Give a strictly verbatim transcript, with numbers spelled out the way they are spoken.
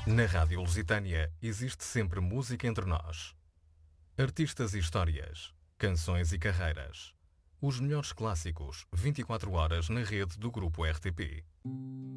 Na Rádio Lusitânia existe sempre música entre nós. Artistas e histórias, canções e carreiras. Os melhores clássicos, vinte e quatro horas na rede do Grupo R T P.